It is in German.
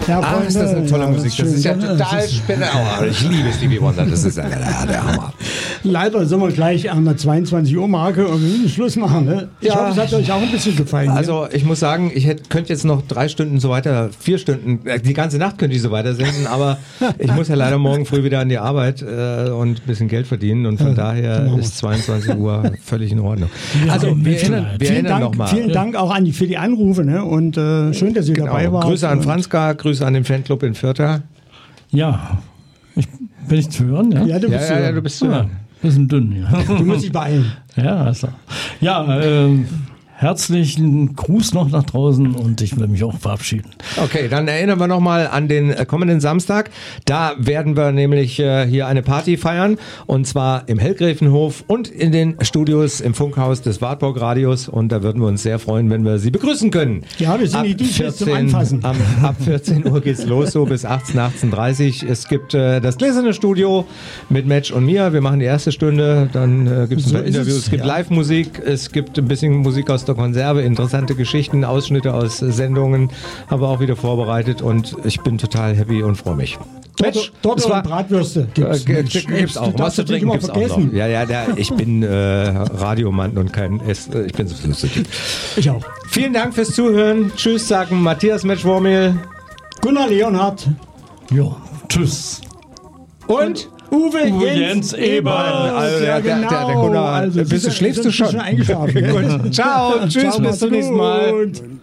Ja, Ach, Freunde, ist das eine tolle ja, Musik. Das ist ja schön. total spannend. Oh, ich liebe Stevie Wonder. Das ist ja der Hammer. Leider sind wir gleich an der 22-Uhr-Marke und wir müssen Schluss machen. Ne? Ich hoffe, es hat euch auch ein bisschen gefallen. Also ich muss sagen, ich könnte jetzt noch 3 Stunden so weiter, 4 Stunden, die ganze Nacht könnte ich so weiter senden, aber ich muss ja leider morgen früh wieder an die Arbeit und ein bisschen Geld verdienen und von daher ist 22 Uhr völlig in Ordnung. Also wir erinnern nochmal. Vielen Dank auch für die Anrufe, ne? Und schön, dass ihr dabei wart. Grüße an Franzka, Grüße an den Fanclub in Vierter. Ja, bin ich zu hören? Ja, Ja, du bist, du bist zu hören. Bisschen dünn, ja. du musst dich beeilen. Ja, also. Ja, herzlichen Gruß noch nach draußen und ich will mich auch verabschieden. Okay, dann erinnern wir nochmal an den kommenden Samstag. Da werden wir nämlich hier eine Party feiern und zwar im Hellgräfenhof und in den Studios im Funkhaus des Wartburg Radios und da würden wir uns sehr freuen, wenn wir Sie begrüßen können. Ja, wir sind die DJs zum Anfassen. Ab 14 Uhr geht's los, so bis 18:30. Es gibt das Gläserne Studio mit Match und mir. Wir machen die erste Stunde, dann gibt es ein paar Interviews, es gibt Live-Musik, es gibt ein bisschen Musik aus der Konserve, interessante Geschichten, Ausschnitte aus Sendungen, haben wir auch wieder vorbereitet und ich bin total happy und freue mich. Dort und Bratwürste gibt's auch. Was zu trinken gibt's auch noch. Ja, ich bin Radiomann und ich bin so lustig. Ich auch. Vielen Dank fürs Zuhören. Tschüss, sagen Matthias Metschwormel, Gunnar Leonhardt. Ja, tschüss. Und Uwe Jens Eberl. Also der Gunnar, schläfst du schon? Eingeschlafen. Ciao, tschüss, bis zum nächsten Mal.